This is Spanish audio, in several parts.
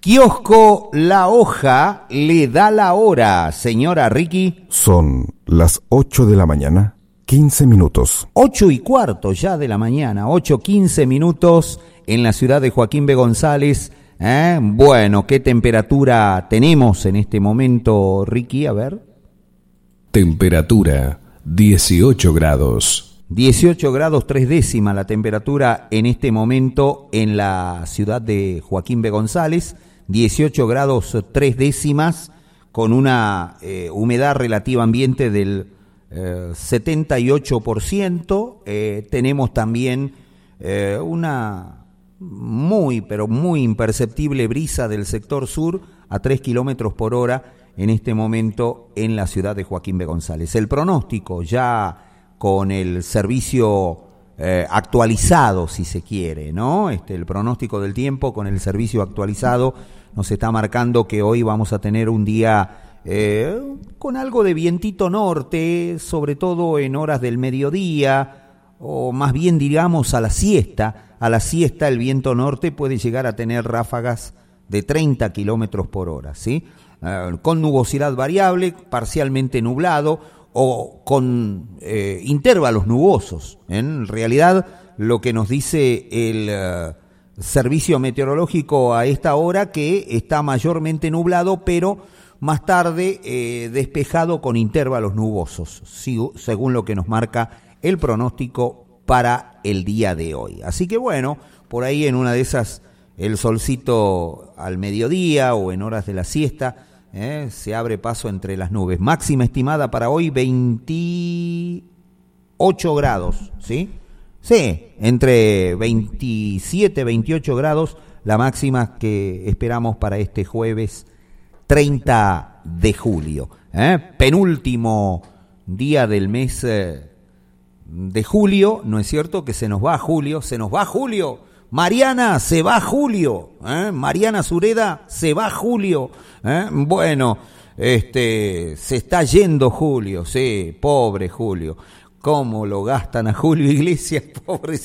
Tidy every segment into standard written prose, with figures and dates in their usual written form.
Kiosco La Hoja le da la hora, señora Ricky. Son las 8 de la mañana, 15 minutos. 8:15 ya de la mañana, 8:15 minutos en la ciudad de Joaquín B. González. Bueno, ¿qué temperatura tenemos en este momento, Ricky? A ver. Temperatura 18 grados. 18 grados 3 décimas la temperatura en este momento en la ciudad de Joaquín B. González. 18 grados 3 décimas con una humedad relativa ambiente del 78%. Tenemos también una pero muy imperceptible brisa del sector sur a 3 kilómetros por hora en este momento en la ciudad de Joaquín B. González. El pronóstico ya con el servicio actualizado, si se quiere, ¿no? El pronóstico del tiempo con el servicio actualizado nos está marcando que hoy vamos a tener un día con algo de vientito norte, sobre todo en horas del mediodía, o más bien digamos a la siesta. A la siesta el viento norte puede llegar a tener ráfagas de 30 kilómetros por hora, ¿sí? Con nubosidad variable, parcialmente nublado, o con intervalos nubosos. En realidad, lo que nos dice el servicio meteorológico a esta hora, que está mayormente nublado, pero más tarde despejado con intervalos nubosos, según lo que nos marca el pronóstico para el día de hoy. Así que bueno, por ahí en una de esas, el solcito al mediodía o en horas de la siesta, se abre paso entre las nubes. Máxima estimada para hoy 28 grados, ¿sí? Sí, entre 27 y 28 grados la máxima que esperamos para este jueves 30 de julio. Penúltimo día del mes de julio, ¿no es cierto? Que se nos va julio, Mariana, se va julio, Mariana Sureda, se va julio, bueno, se está yendo julio, sí, pobre Julio, cómo lo gastan a Julio Iglesias, pobre,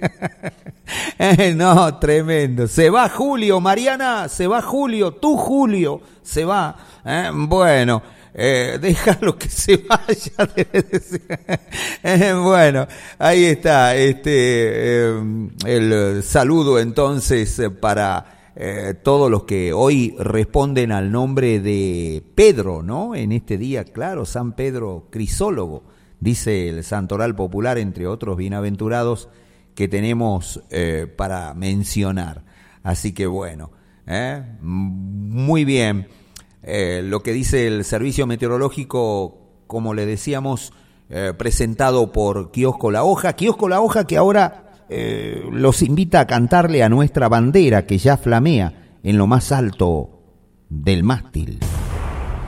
no, tremendo, se va Julio, Mariana, se va Julio, tú Julio, se va, bueno, déjalo que se vaya, debe decir. Bueno, ahí está el saludo entonces para todos los que hoy responden al nombre de Pedro, ¿no? En este día, claro, San Pedro Crisólogo, dice el santoral popular, entre otros bienaventurados que tenemos para mencionar. Así que bueno, muy bien. Lo que dice el servicio meteorológico, como le decíamos, presentado por Kiosco La Hoja. Kiosco La Hoja que ahora los invita a cantarle a nuestra bandera que ya flamea en lo más alto del mástil.